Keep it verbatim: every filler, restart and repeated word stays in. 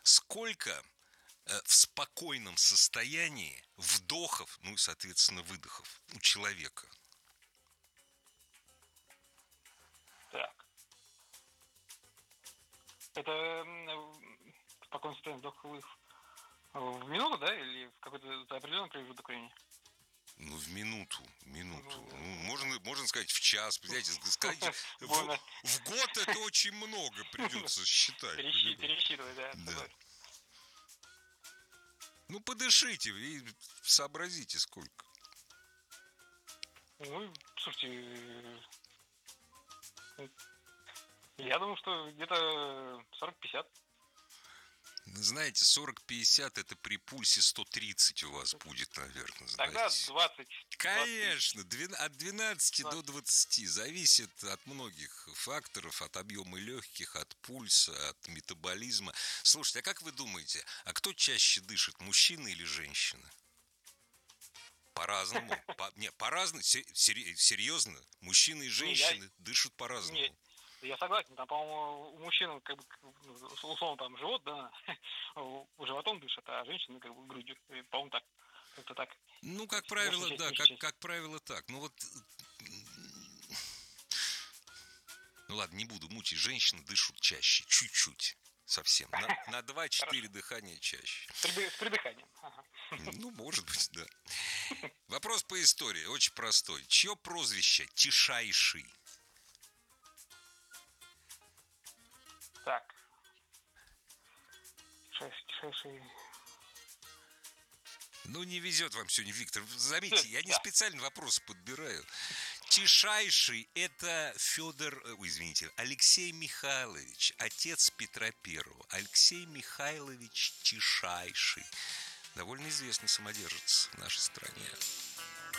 Сколько э, в спокойном состоянии вдохов, ну и, соответственно, выдохов у человека? Так. Это м, в спокойном состоянии вдох-выдох в минуту, да, или в какой-то определенный промежуток времени? Ну, в минуту, минуту. Ну, Ну, можно, можно сказать, в час. Знаете, сказать, в, больно в год это очень много придется считать. пересчи- Понимаете? пересчитывать, да, Да. согласен. Ну, подышите и сообразите, сколько. Ну, слушайте, э, я думаю, что где-то сорок-пятьдесят. Знаете, сорок-пятьдесят это при пульсе сто тридцать у вас будет, наверное, Тогда знаете. двадцать, двадцать тридцать. Конечно, две- от двенадцати до двадцати зависит от многих факторов, от объема легких, от пульса, от метаболизма. Слушайте, а как вы думаете, а кто чаще дышит, мужчина или женщина? По-разному. По, не, по-разному. Серьезно, мужчины и Не, я, женщины дышат не, по-разному. я согласен, там, по-моему, у мужчин, как бы, ну, условно, там, живот, да, животом дышат, а женщины, как бы, грудью. И, по-моему, так, как-то так. Ну, как Большая правило, часть, да, меньшая как, часть. как правило, так. Ну вот, ну ладно, не буду мучить, женщины дышат чаще, чуть-чуть. Совсем. На, на два-четыре Хорошо. дыхания чаще. С, придых- с придыханием. Ага. Ну, может быть, да. Вопрос по истории, очень простой. Чье прозвище Тишайший? Так. Шесть, шесть, шесть. Ну, не везет вам сегодня, Виктор. Заметьте, я не Да. специально вопросы подбираю. Тишайший – это Федор, ой, извините, Алексей Михайлович, отец Петра Первого. Алексей Михайлович Тишайший. Довольно известный самодержец в нашей стране.